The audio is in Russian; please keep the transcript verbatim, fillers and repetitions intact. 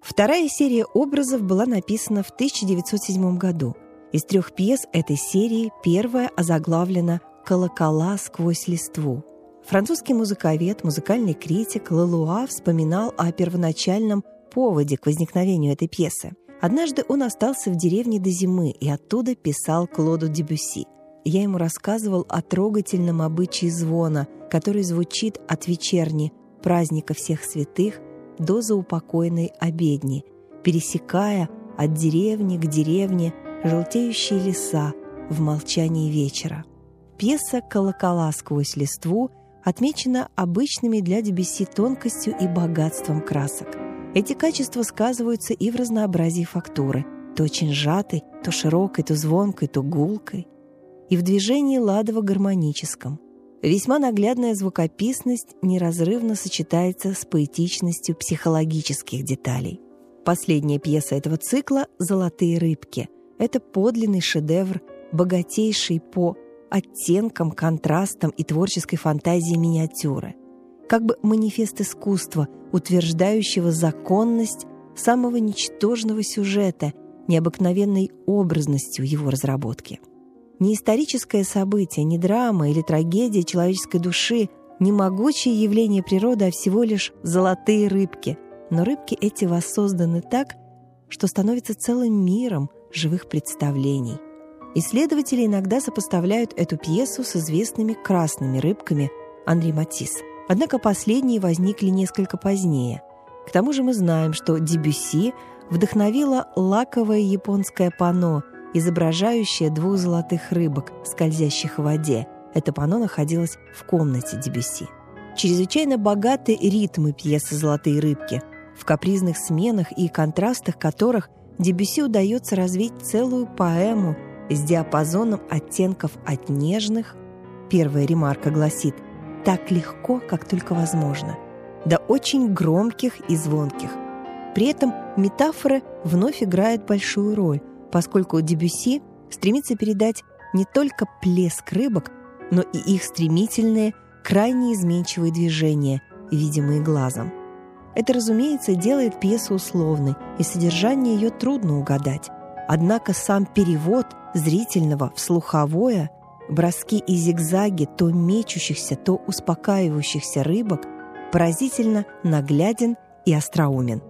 Вторая серия образов была написана в тысяча девятьсот седьмом году. Из трех пьес этой серии первая озаглавлена «Колокола сквозь листву». Французский музыковед, музыкальный критик Лелуа вспоминал о первоначальном поводе к возникновению этой пьесы. Однажды он остался в деревне до зимы и оттуда писал Клоду Дебюсси. Я ему рассказывал о трогательном обычае звона, который звучит от вечерни праздника всех святых до заупокойной обедни, пересекая от деревни к деревне желтеющие леса в молчании вечера. Пьеса «Колокола сквозь листву» отмечена обычными для Дебюсси тонкостью и богатством красок. Эти качества сказываются и в разнообразии фактуры, то очень сжатой, то широкой, то звонкой, то гулкой, и в движении ладово-гармоническом. Весьма наглядная звукописность неразрывно сочетается с поэтичностью психологических деталей. Последняя пьеса этого цикла «Золотые рыбки» — это подлинный шедевр, богатейший по оттенкам, контрастам и творческой фантазии миниатюры, как бы манифест искусства, утверждающего законность самого ничтожного сюжета, необыкновенной образностью его разработки. Не историческое событие, не драма или трагедия человеческой души, не могучее явление природы, а всего лишь золотые рыбки. Но рыбки эти воссозданы так, что становятся целым миром живых представлений. Исследователи иногда сопоставляют эту пьесу с известными красными рыбками Анри Матисса. Однако последние возникли несколько позднее. К тому же мы знаем, что Дебюсси вдохновило лаковое японское панно, изображающее двух золотых рыбок, скользящих в воде. Это панно находилось в комнате Дебюсси. Чрезвычайно богаты ритмы пьесы «Золотые рыбки», в капризных сменах и контрастах которых Дебюсси удается развить целую поэму с диапазоном оттенков от нежных, первая ремарка гласит, так легко, как только возможно, до очень громких и звонких. При этом метафоры вновь играют большую роль, поскольку Дебюсси стремится передать не только плеск рыбок, но и их стремительные, крайне изменчивые движения, видимые глазом. Это, разумеется, делает пьесу условной, и содержание ее трудно угадать. Однако сам перевод зрительного в слуховое, броски и зигзаги то мечущихся, то успокаивающихся рыбок поразительно нагляден и остроумен.